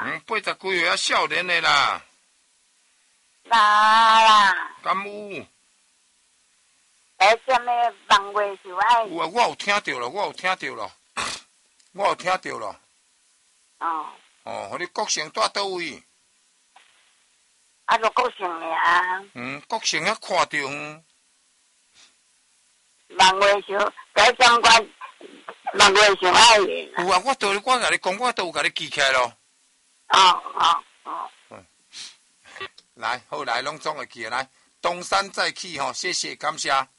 80几岁啊，少年的啦。 啦。 敢有？ 什么望月寿爱？ 有啊，我有听到了，我有听到了。哦，互你国姓住倒位？ 啊，就国姓尔。 国姓遐看着。 望月寿，在中国望月寿爱的。 有啊，我甲你讲，我都有甲你记起来咯。来，好来，拢总会记来。东山再起吼，谢谢，感谢。